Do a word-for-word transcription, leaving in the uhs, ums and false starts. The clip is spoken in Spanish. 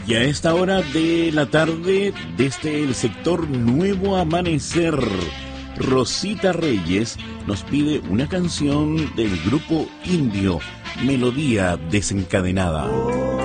Y a esta hora de la tarde, desde el sector Nuevo Amanecer, Rosita Reyes nos pide una canción del grupo indio, Melodía Desencadenada.